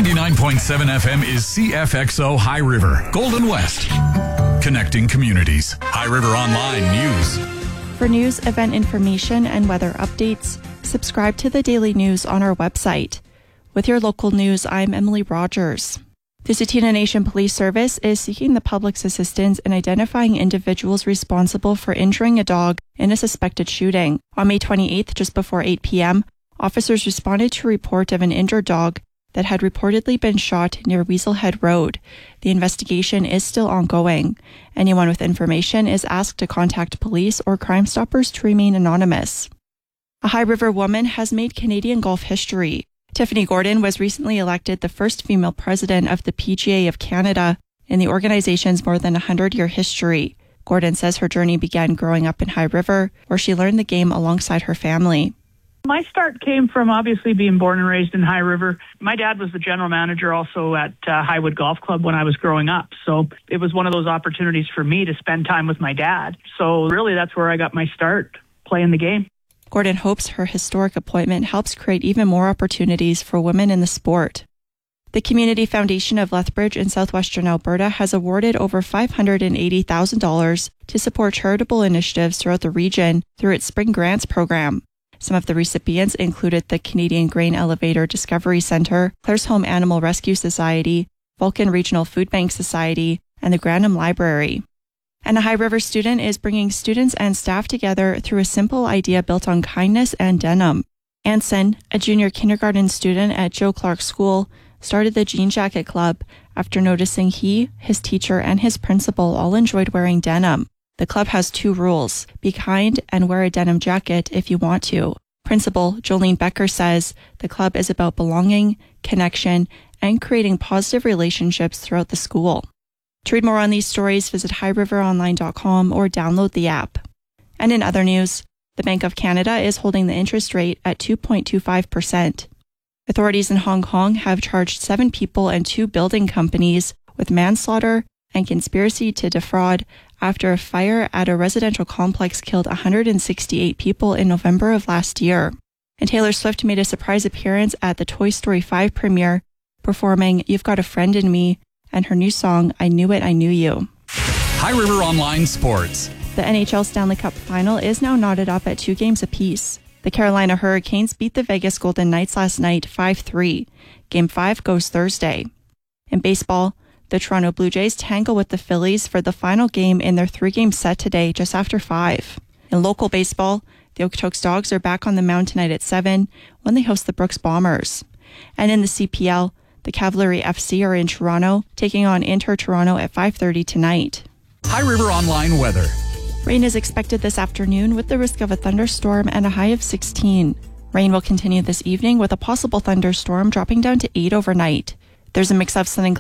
99.7 FM is CFXO High River, Golden West. Connecting communities. High River Online News. For news, event information, and weather updates, subscribe to the Daily News on our website. With your local news, I'm Emily Rogers. The Tsuut'ina Nation Police Service is seeking the public's assistance in identifying individuals responsible for injuring a dog in a suspected shooting. On May 28th, just before 8 p.m., officers responded to a report of an injured dog that had reportedly been shot near Weaselhead Road. The investigation is still ongoing. Anyone with information is asked to contact police or Crime Stoppers to remain anonymous. A High River woman has made Canadian golf history. Tiffany Gordon was recently elected the first female president of the PGA of Canada in the organization's more than 100-year history. Gordon says her journey began growing up in High River, where she learned the game alongside her family. My start came from obviously being born and raised in High River. My dad was the general manager also at Highwood Golf Club when I was growing up. So it was one of those opportunities for me to spend time with my dad. So really that's where I got my start, playing the game. Gordon hopes her historic appointment helps create even more opportunities for women in the sport. The Community Foundation of Lethbridge in southwestern Alberta has awarded over $580,000 to support charitable initiatives throughout the region through its Spring Grants program. Some of the recipients included the Canadian Grain Elevator Discovery Centre, Claresholm Animal Rescue Society, Vulcan Regional Food Bank Society, and the Granham Library. And a High River student is bringing students and staff together through a simple idea built on kindness and denim. Anson, a junior kindergarten student at Joe Clark School, started the Jean Jacket Club after noticing he, his teacher, and his principal all enjoyed wearing denim. The club has 2 rules: be kind and wear a denim jacket if you want to. Principal Jolene Becker says the club is about belonging, connection, and creating positive relationships throughout the school. To read more on these stories, visit highriveronline.com or download the app. And in other news, the Bank of Canada is holding the interest rate at 2.25%. Authorities in Hong Kong have charged 7 people and 2 building companies with manslaughter and conspiracy to defraud after a fire at a residential complex killed 168 people in November of last year. And Taylor Swift made a surprise appearance at the Toy Story 5 premiere, performing You've Got a Friend in Me and her new song, I Knew It, I Knew You. High River Online Sports. The NHL Stanley Cup final is now knotted up at 2 games apiece. The Carolina Hurricanes beat the Vegas Golden Knights last night 5-3. Game 5 goes Thursday. In baseball, the Toronto Blue Jays tangle with the Phillies for the final game in their 3-game set today just after 5. In local baseball, the Okotoks Dogs are back on the mound tonight at 7 when they host the Brooks Bombers. And in the CPL, the Cavalry FC are in Toronto, taking on Inter Toronto at 5:30 tonight. High River Online weather. Rain is expected this afternoon with the risk of a thunderstorm and a high of 16. Rain will continue this evening with a possible thunderstorm dropping down to 8 overnight. There's a mix of sun and